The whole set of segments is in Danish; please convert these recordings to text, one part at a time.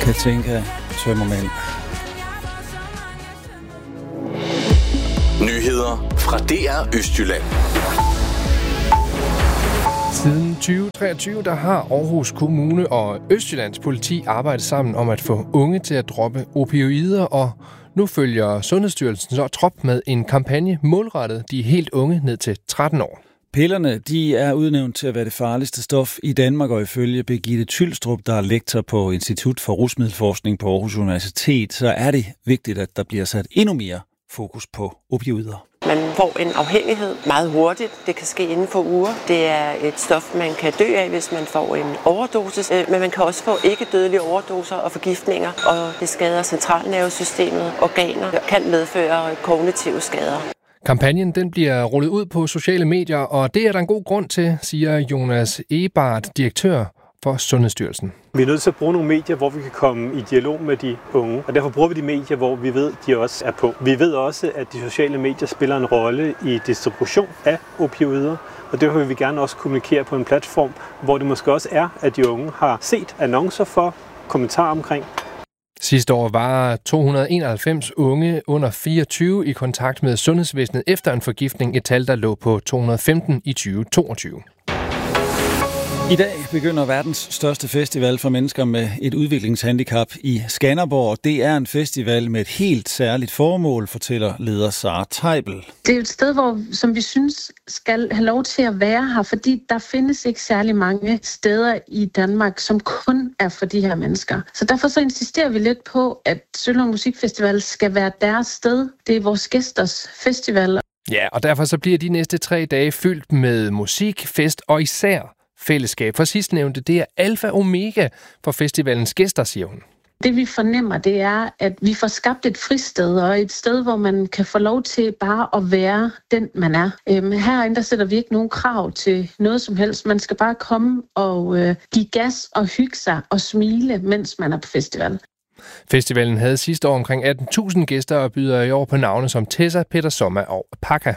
Katinka Tømmermænd. Nyheder fra DR Østjylland. Siden 2023 der har Aarhus Kommune og Østjyllands politi arbejdet sammen om at få unge til at droppe opioider, og nu følger Sundhedsstyrelsen så trop med en kampagne målrettet de helt unge ned til 13 år. Pillerne, de er udnævnt til at være det farligste stof i Danmark, og ifølge Birgitte Tylstrup, der er lektor på Institut for Rusmiddelforskning på Aarhus Universitet, så er det vigtigt, at der bliver sat endnu mere fokus på opioider. Man får en afhængighed meget hurtigt. Det kan ske inden for uger. Det er et stof, man kan dø af, hvis man får en overdosis. Men man kan også få ikke-dødelige overdoser og forgiftninger. Og det skader centralnervesystemet, organer, kan medføre kognitive skader. Kampagnen den bliver rullet ud på sociale medier, og det er der en god grund til, siger Jonas Ebart, direktør for Sundhedsstyrelsen. Vi er nødt til at bruge nogle medier, hvor vi kan komme i dialog med de unge, og derfor bruger vi de medier, hvor vi ved, de også er på. Vi ved også, at de sociale medier spiller en rolle i distribution af opioider, og derfor vil vi gerne også kommunikere på en platform, hvor det måske også er, at de unge har set annoncer for, kommentarer omkring. Sidste år var 291 unge under 24 i kontakt med sundhedsvæsenet efter en forgiftning, et tal, der lå på 215 i 2022. I dag begynder verdens største festival for mennesker med et udviklingshandicap i Skanderborg. Det er en festival med et helt særligt formål, fortæller leder Sara Teibel. Det er jo et sted, som vi synes skal have lov til at være her, fordi der findes ikke særlig mange steder i Danmark, som kun er for de her mennesker. Så derfor så insisterer vi lidt på, at Sølund Musikfestival skal være deres sted. Det er vores gæsters festival. Ja, og derfor så bliver de næste 3 dage fyldt med musik, fest og især fællesskab. For sidstnævnte, det er alfa og omega for festivalens gæster, siger hun. Det vi fornemmer, det er, at vi får skabt et fristed og et sted, hvor man kan få lov til bare at være den, man er. Herinde der sætter vi ikke nogen krav til noget som helst. Man skal bare komme og give gas og hygge sig og smile, mens man er på festival. Festivalen havde sidste år omkring 18.000 gæster og byder i år på navne som Tessa, Peter Sommer og Pakka.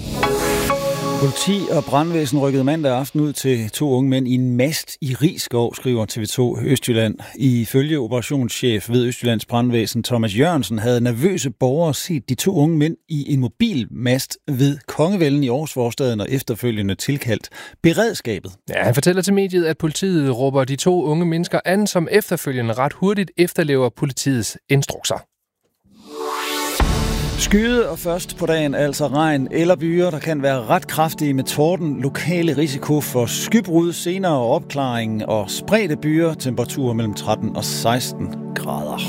Politi og brandvæsen rykkede mandag aften ud til 2 unge mænd i en mast i Risskov, skriver TV2 Østjylland. Ifølge operationschef ved Østjyllands brandvæsen Thomas Jørgensen havde nervøse borgere set de 2 unge mænd i en mobilmast ved Kongevælden i Aarhus Forstaden og efterfølgende tilkaldt beredskabet. Ja, han fortæller til mediet, at politiet råber de 2 unge mennesker an, som efterfølgende ret hurtigt efterlever politiets instrukser. Skyde og først på dagen altså regn eller byer, der kan være ret kraftige med torden, lokale risiko for skybrud, senere opklaring og spredte byer, temperaturer mellem 13 og 16 grader.